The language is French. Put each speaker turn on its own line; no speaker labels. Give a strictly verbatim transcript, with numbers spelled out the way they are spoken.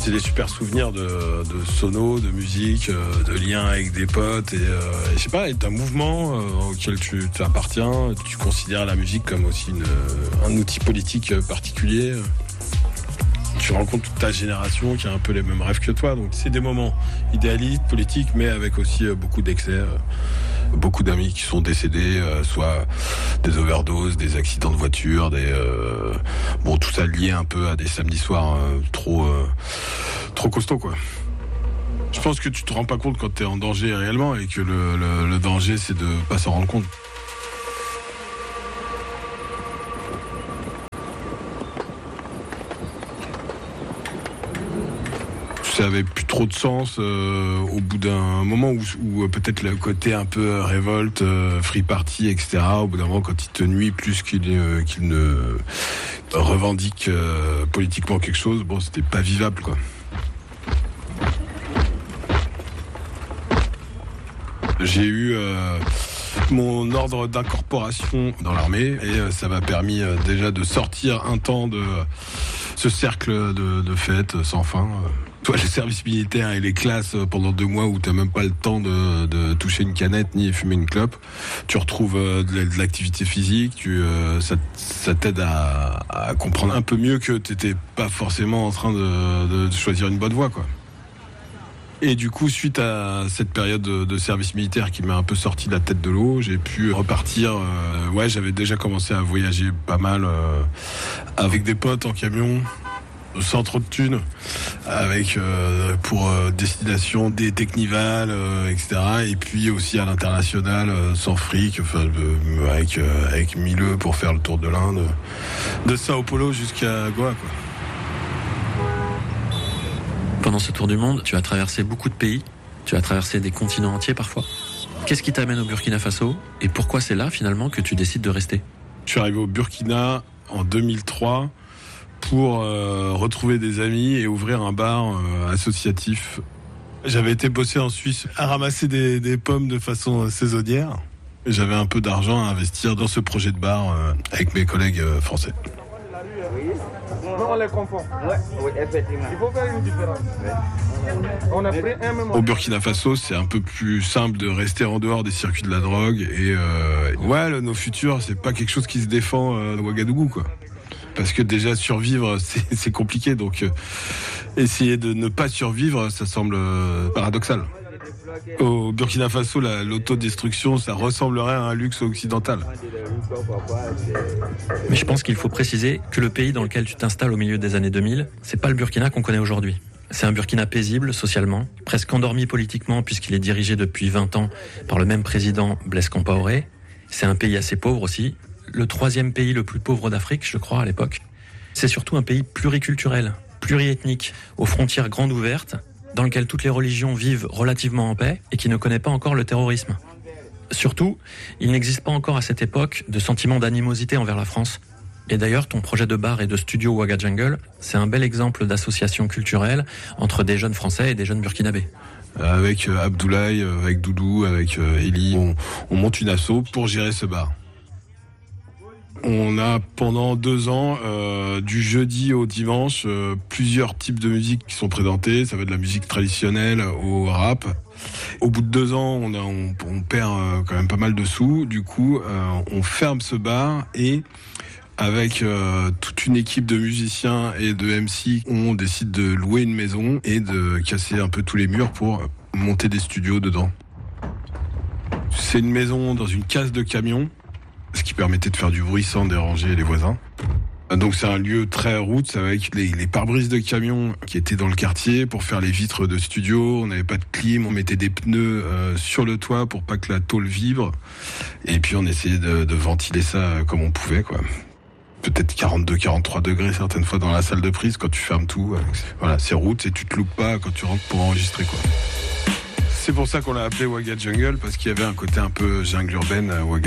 C'est des super souvenirs de, de sono, de musique, de liens avec des potes et, euh, et je sais pas, est un mouvement euh, auquel tu appartiens. Tu considères la musique comme aussi une, un outil politique particulier. Tu rencontres toute ta génération qui a un peu les mêmes rêves que toi. Donc c'est des moments idéalistes, politiques, mais avec aussi beaucoup d'excès. Beaucoup d'amis qui sont décédés, euh, soit des overdoses, des accidents de voiture, des euh, bon tout ça lié un peu à des samedis soirs euh, trop euh, trop costauds quoi. Je pense que tu te rends pas compte quand t'es en danger réellement et que le, le, le danger c'est de pas s'en rendre compte. Ça avait plus trop de sens euh, au bout d'un moment où, où peut-être le côté un peu révolte, euh, free party, et cetera. Au bout d'un moment, quand il te nuit plus qu'il, euh, qu'il ne revendique euh, politiquement quelque chose, bon, c'était pas vivable, quoi. J'ai eu euh, mon ordre d'incorporation dans l'armée et euh, ça m'a permis euh, déjà de sortir un temps de ce cercle de, de fêtes sans fin. Toi, les services militaires et les classes pendant deux mois où t'as même pas le temps de, de toucher une canette ni fumer une clope. Tu retrouves de, de l'activité physique, tu, euh, ça, ça t'aide à, à comprendre un peu mieux que t'étais pas forcément en train de, de choisir une bonne voie, quoi. Et du coup, suite à cette période de, de service militaire qui m'a un peu sorti la tête de l'eau, j'ai pu repartir. Euh, ouais, j'avais déjà commencé à voyager pas mal euh, avec des potes en camion, sans trop de thunes, avec euh, pour euh, destination des Technival, euh, et cetera. Et puis aussi à l'international, euh, sans fric, enfin, euh, avec euh, avec Mileux pour faire le tour de l'Inde, de Sao Paulo jusqu'à Goa, quoi.
Pendant ce tour du monde, tu as traversé beaucoup de pays, tu as traversé des continents entiers parfois. Qu'est-ce qui t'amène au Burkina Faso et pourquoi c'est là finalement que tu décides de rester ?
Je suis arrivé au Burkina en deux mille trois pour euh, retrouver des amis et ouvrir un bar euh, associatif. J'avais été bosser en Suisse à ramasser des, des pommes de façon saisonnière. J'avais un peu d'argent à investir dans ce projet de bar euh, avec mes collègues euh, français.
Non, on les confond. Ouais, oui, effectivement. Il faut faire une différence. On a pris un même.
Au Burkina Faso, c'est un peu plus simple de rester en dehors des circuits de la drogue. Et euh, ouais, le, nos futurs, c'est pas quelque chose qui se défend euh, à Ouagadougou, quoi. Parce que déjà survivre, c'est, c'est compliqué. Donc euh, essayer de ne pas survivre, ça semble euh, paradoxal. Au Burkina Faso, la, l'autodestruction, ça ressemblerait à un luxe occidental.
Mais je pense qu'il faut préciser que le pays dans lequel tu t'installes au milieu des années deux mille, c'est pas le Burkina qu'on connaît aujourd'hui. C'est un Burkina paisible socialement, presque endormi politiquement puisqu'il est dirigé depuis vingt ans par le même président Blaise Compaoré. C'est un pays assez pauvre aussi, le troisième pays le plus pauvre d'Afrique, je crois, à l'époque. C'est surtout un pays pluriculturel, pluriethnique, aux frontières grandes ouvertes, dans lequel toutes les religions vivent relativement en paix et qui ne connaît pas encore le terrorisme. Surtout, il n'existe pas encore à cette époque de sentiment d'animosité envers la France. Et d'ailleurs, ton projet de bar et de studio Ouaga Jungle, c'est un bel exemple d'association culturelle entre des jeunes Français et des jeunes Burkinabés.
Avec euh, Abdoulaye, euh, avec Doudou, avec euh, Eli, on, on monte une asso pour gérer ce bar. On a pendant deux ans, euh, du jeudi au dimanche, euh, plusieurs types de musique qui sont présentés. Ça va de la musique traditionnelle au rap. Au bout de deux ans, on, a, on, on perd euh, quand même pas mal de sous. Du coup, euh, on ferme ce bar et avec euh, toute une équipe de musiciens et de M C, on décide de louer une maison et de casser un peu tous les murs pour monter des studios dedans. C'est une maison dans une case de camion, ce qui permettait de faire du bruit sans déranger les voisins. Donc c'est un lieu très roots avec les, les pare-brises de camions qui étaient dans le quartier pour faire les vitres de studio. On n'avait pas de clim, on mettait des pneus euh, sur le toit pour pas que la tôle vibre. Et puis on essayait de, de ventiler ça comme on pouvait, quoi. Peut-être quarante-deux, quarante-trois degrés certaines fois dans la salle de prise quand tu fermes tout. Voilà, c'est roots et tu te loupes pas quand tu rentres pour enregistrer, quoi. C'est pour ça qu'on l'a appelé Ouaga Jungle, parce qu'il y avait un côté un peu jungle urbaine à Ouaga.